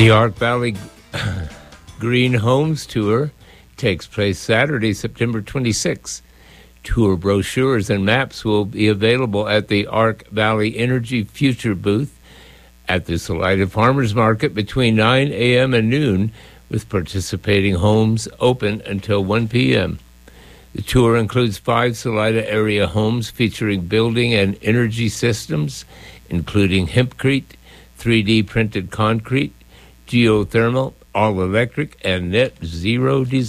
The Ark Valley Green Homes Tour takes place Saturday, September 26th. Tour brochures and maps will be available at the Ark Valley Energy Future booth at the Salida Farmers Market between 9 a.m. and noon, with participating homes open until 1 p.m. The tour includes 5 Salida area homes featuring building and energy systems, including hempcrete, 3D printed concrete, geothermal, all-electric, and net zero design.